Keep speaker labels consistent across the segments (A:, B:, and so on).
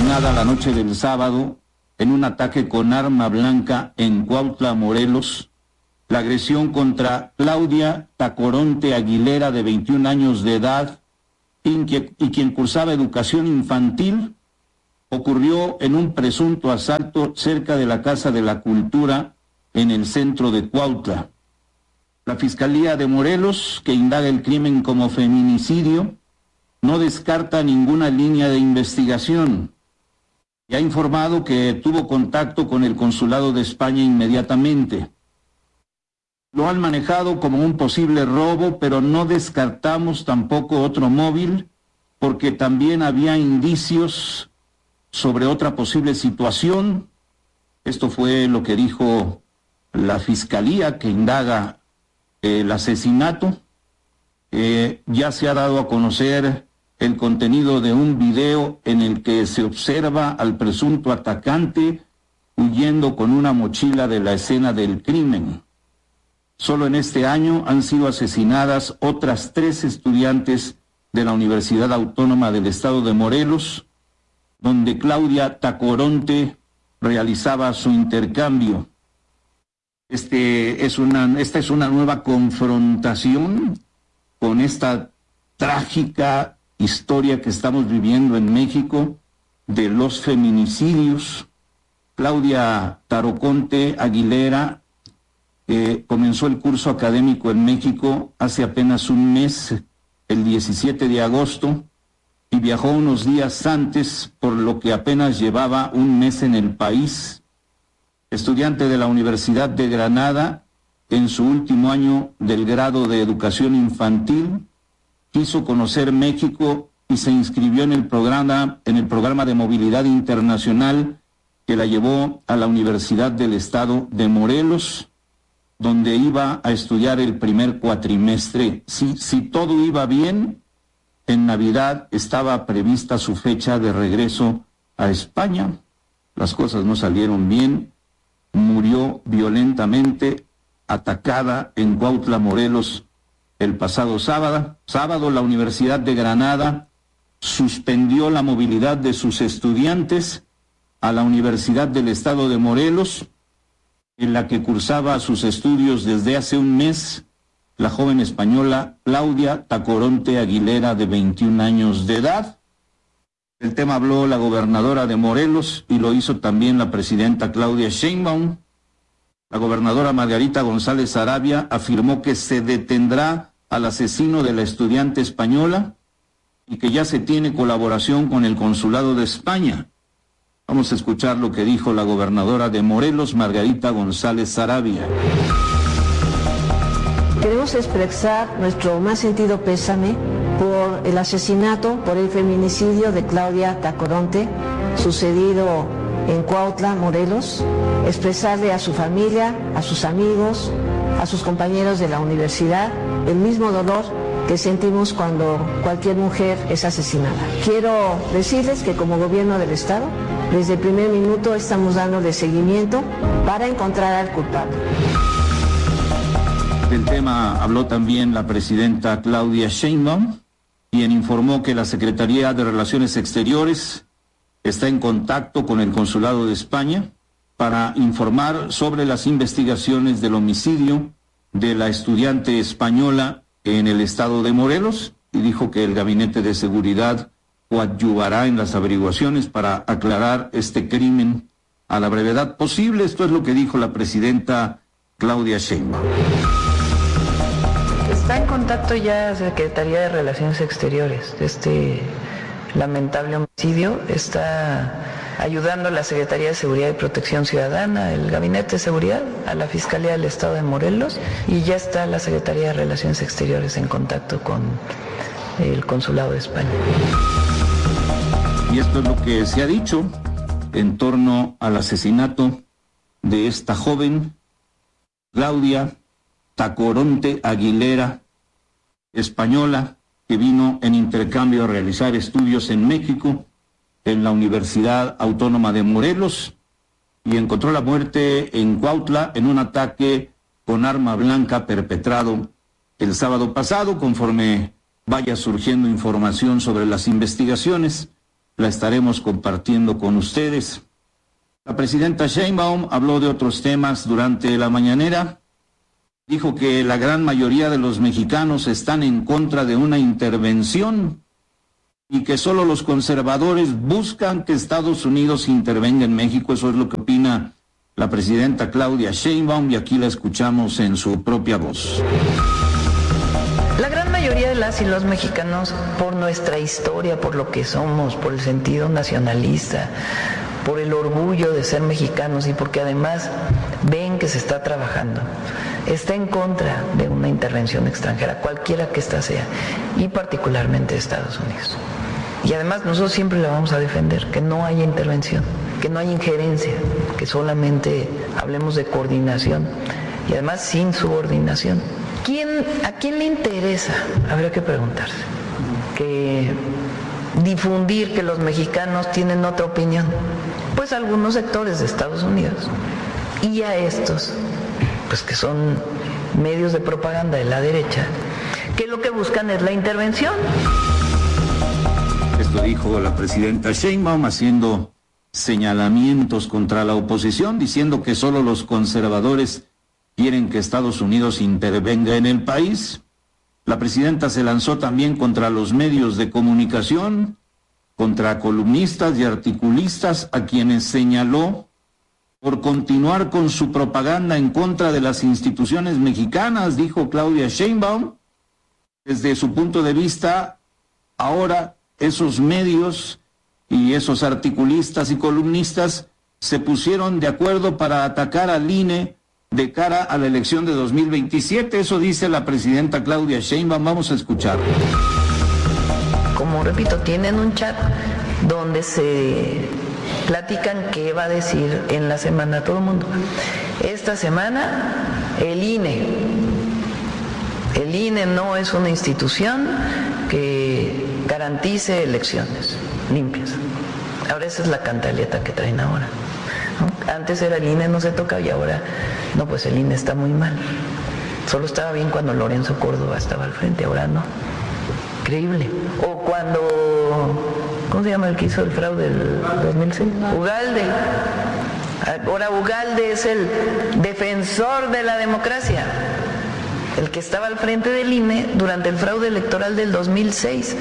A: asesinada la noche del sábado en un ataque con arma blanca en Cuautla, Morelos. La agresión contra Claudia Tacoronte Aguilera, de 21 años de edad, y quien cursaba educación infantil, ocurrió en un presunto asalto cerca de la Casa de la Cultura en el centro de Cuautla. La Fiscalía de Morelos, que indaga el crimen como feminicidio, no descarta ninguna línea de investigación y ha informado que tuvo contacto con el Consulado de España inmediatamente. Lo han manejado como un posible robo, pero no descartamos tampoco otro móvil, porque también había indicios sobre otra posible situación. Esto fue lo que dijo la Fiscalía, que indaga el asesinato. Ya se ha dado a conocer el contenido de un video en el que se observa al presunto atacante huyendo con una mochila de la escena del crimen. Solo en este año han sido asesinadas otras 3 estudiantes de la Universidad Autónoma del Estado de Morelos, donde Claudia Tacoronte realizaba su intercambio. Esta es una nueva confrontación con esta trágica historia que estamos viviendo en México de los feminicidios. Claudia Tacoronte Aguilera comenzó el curso académico en México hace apenas un mes, el 17 de agosto, y viajó unos días antes, por lo que apenas llevaba un mes en el país. Estudiante de la Universidad de Granada, en su último año del grado de educación infantil, quiso conocer México y se inscribió en el programa de movilidad internacional que la llevó a la Universidad del Estado de Morelos, donde iba a estudiar el primer cuatrimestre. Si todo iba bien, en Navidad estaba prevista su fecha de regreso a España. Las cosas no salieron bien. Murió violentamente, atacada en Cuautla, Morelos, el pasado sábado. La Universidad de Granada suspendió la movilidad de sus estudiantes a la Universidad del Estado de Morelos, en la que cursaba sus estudios desde hace un mes la joven española Claudia Tacoronte Aguilera, de 21 años de edad. El tema habló la gobernadora de Morelos y lo hizo también la presidenta Claudia Sheinbaum. La gobernadora Margarita González Sarabia afirmó que se detendrá al asesino de la estudiante española y que ya se tiene colaboración con el Consulado de España. Vamos a escuchar lo que dijo la gobernadora de Morelos, Margarita González Sarabia.
B: Queremos expresar nuestro más sentido pésame por el asesinato, por el feminicidio de Claudia Tacoronte, sucedido en Cuautla, Morelos. Expresarle a su familia, a sus amigos, a sus compañeros de la universidad, el mismo dolor que sentimos cuando cualquier mujer es asesinada. Quiero decirles que como gobierno del Estado, desde el primer minuto estamos dándole seguimiento para encontrar al culpable.
A: Del tema habló también la presidenta Claudia Sheinbaum, quien informó que la Secretaría de Relaciones Exteriores está en contacto con el Consulado de España para informar sobre las investigaciones del homicidio de la estudiante española en el estado de Morelos, y dijo que el Gabinete de Seguridad coadyuvará en las averiguaciones para aclarar este crimen a la brevedad posible. Esto es lo que dijo la presidenta Claudia Sheinbaum.
C: Está en contacto ya la Secretaría de Relaciones Exteriores de este lamentable homicidio. Está ayudando a la Secretaría de Seguridad y Protección Ciudadana, el Gabinete de Seguridad, a la Fiscalía del Estado de Morelos, y ya está la Secretaría de Relaciones Exteriores en contacto con el Consulado de España.
A: Y esto es lo que se ha dicho en torno al asesinato de esta joven, Claudia Tacoronte Aguilera, española, que vino en intercambio a realizar estudios en México, en la Universidad Autónoma de Morelos, y encontró la muerte en Cuautla en un ataque con arma blanca perpetrado el sábado pasado. Conforme vaya surgiendo información sobre las investigaciones, la estaremos compartiendo con ustedes. La presidenta Sheinbaum habló de otros temas durante la mañanera. Dijo que la gran mayoría de los mexicanos están en contra de una intervención y que solo los conservadores buscan que Estados Unidos intervenga en México. Eso es lo que opina la presidenta Claudia Sheinbaum, y aquí la escuchamos en su propia voz.
C: La gran mayoría de las y los mexicanos, por nuestra historia, por lo que somos, por el sentido nacionalista, por el orgullo de ser mexicanos y porque además ven que se está trabajando, está en contra de una intervención extranjera, cualquiera que ésta sea, y particularmente de Estados Unidos. Y además nosotros siempre la vamos a defender, que no haya intervención, que no haya injerencia, que solamente hablemos de coordinación y además sin subordinación. ¿A quién le interesa? Habría que preguntarse. Que difundir que los mexicanos tienen otra opinión. Pues algunos sectores de Estados Unidos. Y a estos, pues que son medios de propaganda de la derecha, que lo que buscan es la intervención.
A: Esto dijo la presidenta Sheinbaum, haciendo señalamientos contra la oposición, diciendo que solo los conservadores quieren que Estados Unidos intervenga en el país. La presidenta se lanzó también contra los medios de comunicación, contra columnistas y articulistas, a quienes señaló por continuar con su propaganda en contra de las instituciones mexicanas. Dijo Claudia Sheinbaum, desde su punto de vista, ahora esos medios y esos articulistas y columnistas se pusieron de acuerdo para atacar al INE de cara a la elección de 2027. Eso dice la presidenta Claudia Sheinbaum. Vamos a escuchar.
C: Como repito, tienen un chat donde se platican qué va a decir en la semana todo el mundo. Esta semana el INE no es una institución que garantice elecciones limpias. Ahora esa es la cantaleta que traen ahora, ¿no? Antes era el INE no se toca y ahora no, pues el INE está muy mal. Solo estaba bien cuando Lorenzo Córdoba estaba al frente, ahora no. Increíble. O cuando, ¿cómo se llama el que hizo el fraude del 2006? Ugalde. Ahora Ugalde es el defensor de la democracia, el que estaba al frente del INE durante el fraude electoral del 2006.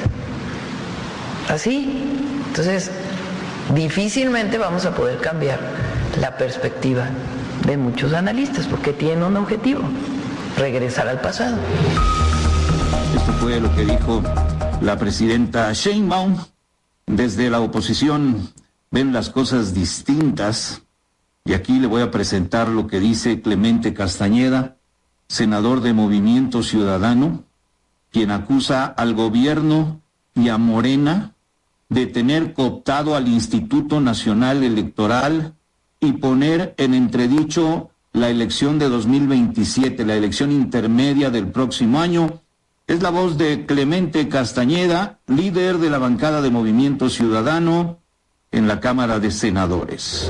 C: Así. Entonces, difícilmente vamos a poder cambiar la perspectiva de muchos analistas, porque tienen un objetivo: regresar al pasado.
A: Esto fue lo que dijo la presidenta Sheinbaum. Desde la oposición ven las cosas distintas, y aquí le voy a presentar lo que dice Clemente Castañeda, senador de Movimiento Ciudadano, quien acusa al gobierno y a Morena de tener cooptado al Instituto Nacional Electoral y poner en entredicho la elección de 2027, la elección intermedia del próximo año. Es la voz de Clemente Castañeda, líder de la bancada de Movimiento Ciudadano en la Cámara de Senadores.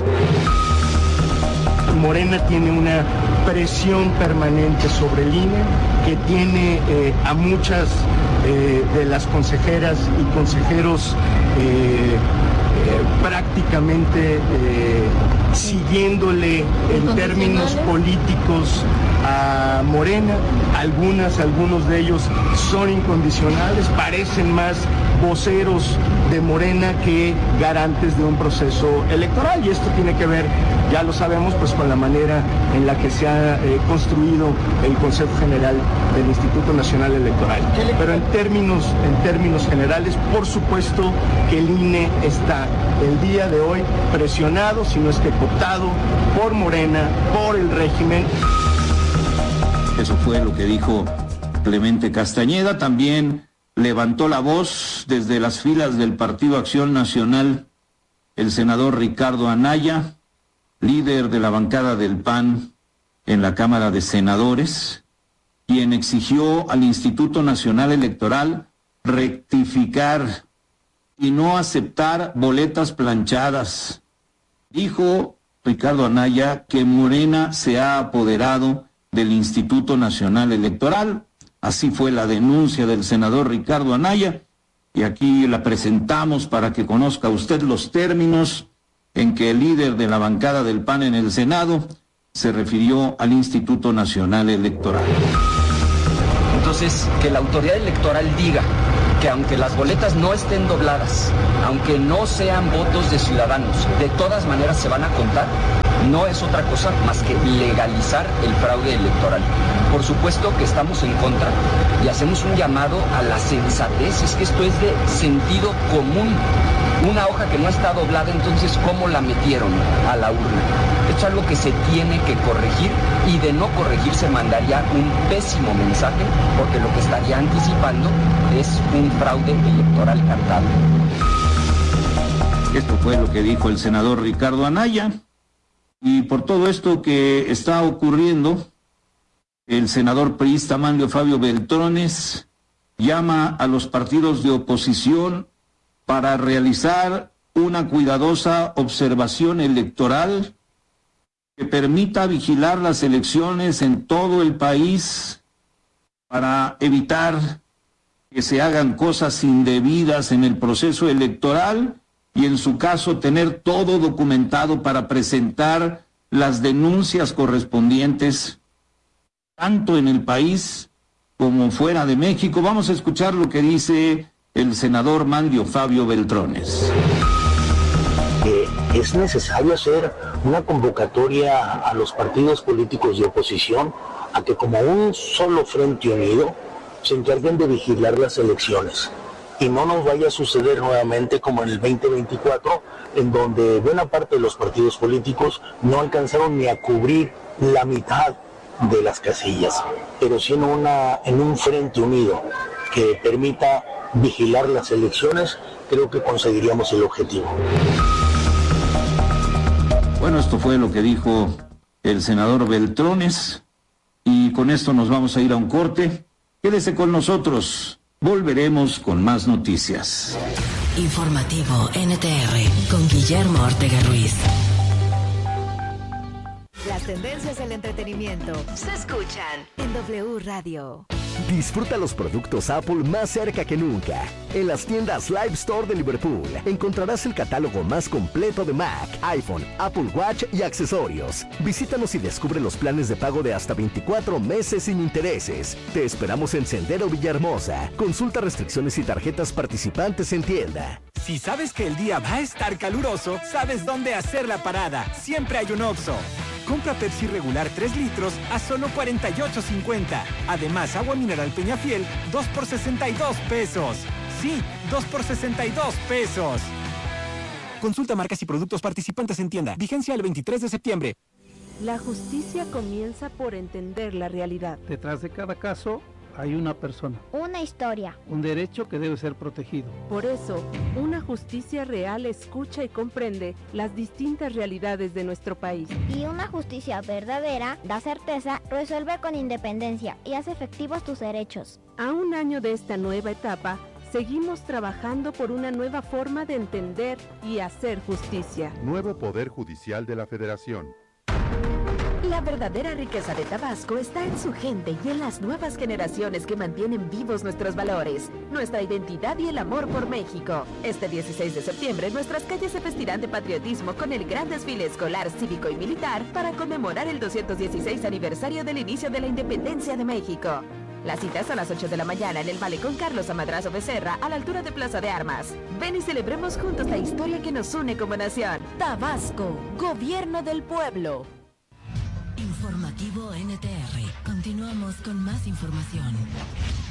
D: Morena tiene una presión permanente sobre el INE, que tiene a muchas de las consejeras y consejeros prácticamente siguiéndole en términos políticos a Morena. Algunos de ellos son incondicionales, parecen más voceros de Morena que garantes de un proceso electoral, y esto tiene que ver, ya lo sabemos, pues con la manera en la que se ha construido el Consejo General del Instituto Nacional Electoral. Pero en términos generales, por supuesto que el INE está el día de hoy presionado, si no es que cooptado, por Morena, por el régimen.
A: Eso fue lo que dijo Clemente Castañeda. También levantó la voz desde las filas del Partido Acción Nacional el senador Ricardo Anaya, líder de la bancada del PAN en la Cámara de Senadores, quien exigió al Instituto Nacional Electoral rectificar y no aceptar boletas planchadas. Dijo Ricardo Anaya que Morena se ha apoderado del Instituto Nacional Electoral. Así fue la denuncia del senador Ricardo Anaya, y aquí la presentamos para que conozca usted los términos en que el líder de la bancada del PAN en el Senado se refirió al Instituto Nacional Electoral.
E: Entonces, que la autoridad electoral diga que aunque las boletas no estén dobladas, aunque no sean votos de ciudadanos, de todas maneras se van a contar, no es otra cosa más que legalizar el fraude electoral. Por supuesto que estamos en contra y hacemos un llamado a la sensatez, es que esto es de sentido común. Una hoja que no está doblada, entonces, ¿cómo la metieron a la urna? Esto es algo que se tiene que corregir y de no corregirse mandaría un pésimo mensaje porque lo que estaría anticipando es un fraude electoral cantado.
A: Esto fue lo que dijo el senador Ricardo Anaya. Y por todo esto que está ocurriendo, el senador priista Manlio Fabio Beltrones llama a los partidos de oposición para realizar una cuidadosa observación electoral que permita vigilar las elecciones en todo el país para evitar que se hagan cosas indebidas en el proceso electoral y en su caso tener todo documentado para presentar las denuncias correspondientes tanto en el país como fuera de México. Vamos a escuchar lo que dice el senador Manlio Fabio Beltrones.
F: Es necesario hacer una convocatoria a los partidos políticos de oposición a que como un solo frente unido se encarguen de vigilar las elecciones y no nos vaya a suceder nuevamente como en el 2024, en donde buena parte de los partidos políticos no alcanzaron ni a cubrir la mitad de las casillas, pero sí en un frente unido que permita vigilar las elecciones, creo que conseguiríamos el objetivo.
A: Bueno, esto fue lo que dijo el senador Beltrones y con esto nos vamos a ir a un corte. Quédese con nosotros, volveremos con más noticias.
G: Informativo NTR con Guillermo Ortega Ruiz.
H: Las tendencias del entretenimiento se escuchan en W Radio.
I: Disfruta los productos Apple más cerca que nunca. En las tiendas Live Store de Liverpool encontrarás el catálogo más completo de Mac, iPhone, Apple Watch y accesorios. Visítanos y descubre los planes de pago de hasta 24 meses sin intereses. Te esperamos en Sendero Villahermosa. Consulta restricciones y tarjetas participantes en tienda.
J: Si sabes que el día va a estar caluroso, sabes dónde hacer la parada. Siempre hay un Oxxo. Compra Pepsi regular 3 litros a solo $48.50. Además, agua mineral Peñafiel, 2 por $62 pesos. Sí, 2 por $62 pesos. Consulta marcas y productos participantes en tienda. Vigencia el 23 de septiembre.
K: La justicia comienza por entender la realidad.
L: Detrás de cada caso hay una persona.
M: Una historia.
L: Un derecho que debe ser protegido.
K: Por eso, una justicia real escucha y comprende las distintas realidades de nuestro país.
M: Y una justicia verdadera da certeza, resuelve con independencia y hace efectivos tus derechos.
K: A un año de esta nueva etapa, seguimos trabajando por una nueva forma de entender y hacer justicia.
N: Nuevo Poder Judicial de la Federación.
H: La verdadera riqueza de Tabasco está en su gente y en las nuevas generaciones que mantienen vivos nuestros valores, nuestra identidad y el amor por México. Este 16 de septiembre nuestras calles se vestirán de patriotismo con el gran desfile escolar, cívico y militar para conmemorar el 216 aniversario del inicio de la independencia de México. Las citas a las 8 de la mañana en el Malecón Carlos Amadrazo Becerra, a la altura de Plaza de Armas. Ven y celebremos juntos la historia que nos une como nación. Tabasco, Gobierno del Pueblo.
G: Informativo NTR. Continuamos con más información.